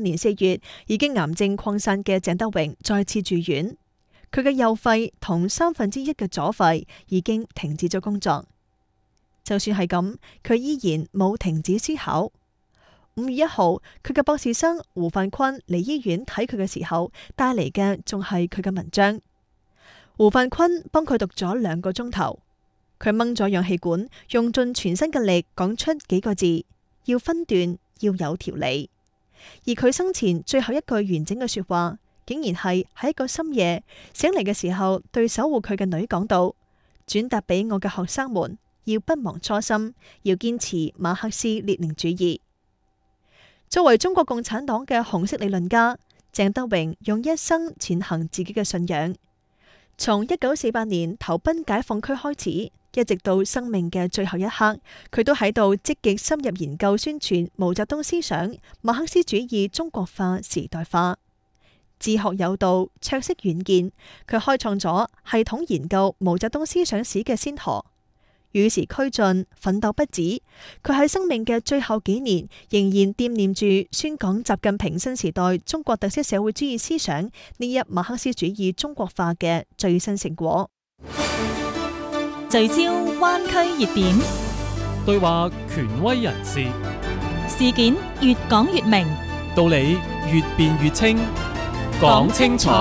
年4月已經癌症擴散嘅鄭德榮再次住院，佢嘅右肺同1/3嘅左肺已經停止咗工作。就算係咁，佢依然冇停止思考。5月1號，佢嘅博士生胡范坤嚟醫院睇佢嘅時候，帶嚟嘅仲係佢嘅文章。胡范坤幫佢讀咗2個鐘頭，佢掹咗氧氣管，用盡全身嘅力講出幾個字：要分段，要有條理。而佢生前最後一句完整嘅說話，竟然係喺一個深夜醒嚟嘅時候，對守護佢嘅女講到：轉達俾我嘅學生們，要不忘初心，要堅持馬克思列寧主義。作為中國共產黨嘅紅色理論家，鄭德榮用一生踐行自己嘅信仰。從1948年投奔解放區開始，一直到生命嘅最後一刻，佢都喺度積極深入研究宣傳毛澤東思想、馬克思主義中國化、時代化。自學有道，卓識遠見，佢開創咗系統研究毛澤東思想史嘅先河。與時俱進，奮鬥不止。佢喺生命嘅最後幾年，仍然惦念住宣講習近平新時代中國特色社會主義思想呢一馬克思主義中國化嘅最新成果。 聚焦灣區熱點， 對話權威人士， 事件越講越明， 道理越辯越清，講清楚。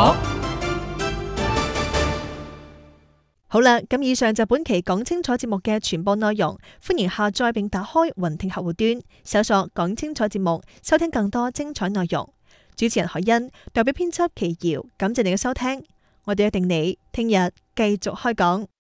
好啦，咁以上就本期講清楚節目嘅全部內容，歡迎下載並打開雲聽客戶端，搜索講清楚節目，收聽更多精彩內容。主持人海欣，代表編輯祁瑤，感謝你嘅收聽，我哋約定你聽日繼續開講。